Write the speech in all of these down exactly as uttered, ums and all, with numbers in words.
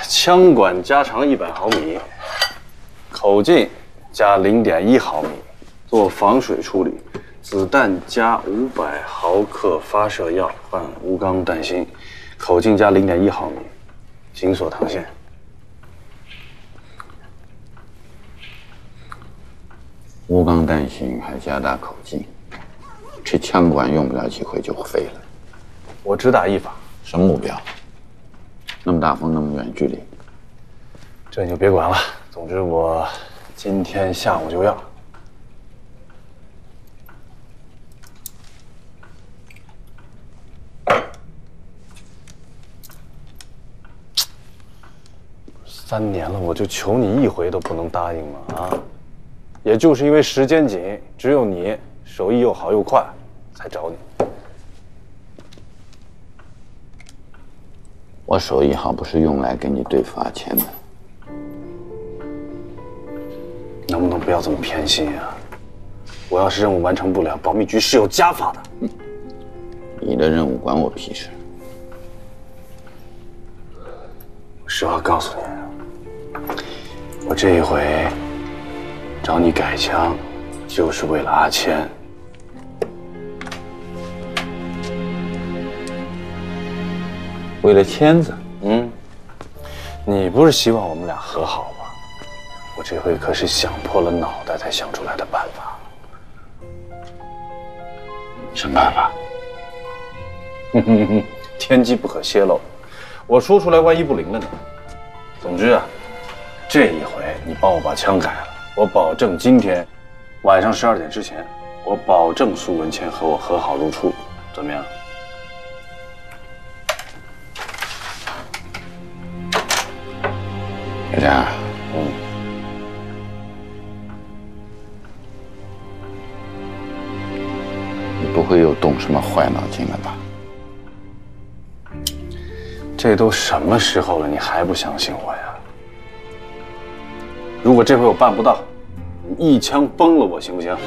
枪管加长一百毫米，口径加零点一毫米，做防水处理。子弹加五百毫克发射药换钨钢弹芯，口径加零点一毫米，紧锁膛线。 钨钢弹芯还加大口径，这枪管用不了几回就废了。 我只打一发。 什么目标？那么大风，那么远距离， 这你就别管了。总之，我今天下午就要。三年了，我就求你一回都不能答应吗？啊！也就是因为时间紧，只有你手艺又好又快，才找你。 我手艺好不是用来跟你对付阿谦的。 能不能不要这么偏心啊？我要是任务完成不了，保密局是有家法的。 嗯、你的任务关我屁事。 我实话告诉你，我这一回找你改枪，就是为了阿谦。 为了签子， 嗯，你不是希望我们俩和好吗？我这回可是想破了脑袋才想出来的办法。 什么办法？ 哼哼哼，天机不可泄露，我说出来万一不灵了呢？总之啊，这一回你帮我把枪改了，我保证今天晚上十二点之前，我保证苏文谦和我和好如初，怎么样？ 小佳， 嗯， 你不会又动什么坏脑筋了吧？ 这都什么时候了，你还不相信我呀？如果这回我办不到，你一枪崩了我行不行？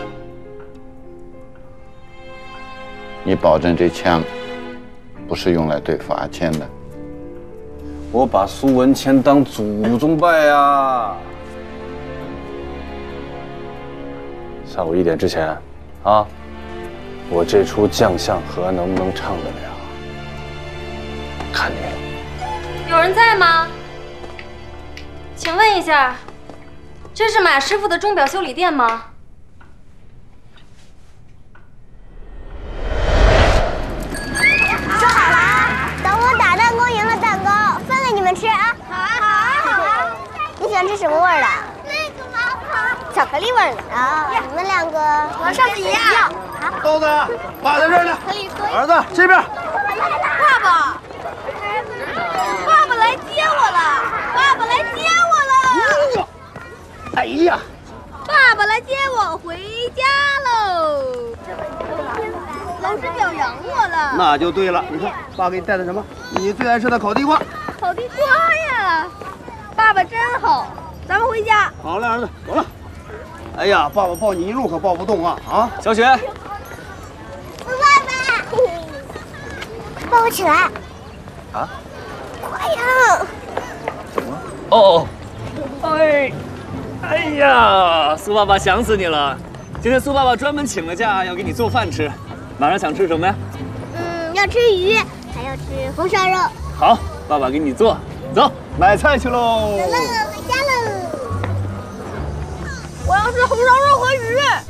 你保证这枪不是用来对付阿谦的？ 我把苏文谦当祖宗拜呀！下午一点之前，啊，我这出将相和能不能唱得了？看你了。 有人在吗？请问一下，这是马师傅的钟表修理店吗？ 说好了啊，等我打弹弓赢了蛋糕，分给你们吃啊！好啊，好啊，好啊！你喜欢吃什么味儿的？那个吗？好，巧克力味儿的。啊，你们两个和上次一样。好。 豆子，爸在这儿呢。儿子这边。 爸爸，爸爸来接我了！爸爸来接我了！ 哎呀， 爸爸来接我回家喽！老师表扬我了。 那就对了。你看，爸给你带的什么？你最爱吃的烤地瓜。 烤地瓜呀！爸爸真好，咱们回家。 好嘞，儿子，走了。哎呀，爸爸抱你一路可抱不动啊！啊， 小雪， 爸爸，快抱我起来！ 啊？ 快呀！ 怎么了？ 哦，哎，哎呀，苏爸爸想死你了！今天苏爸爸专门请了假，要给你做饭吃。晚上想吃什么呀？ 嗯，要吃鱼，还要吃红烧肉。 好，爸爸给你做。走，买菜去喽！ 走了，回家喽！ 我要吃红烧肉和鱼。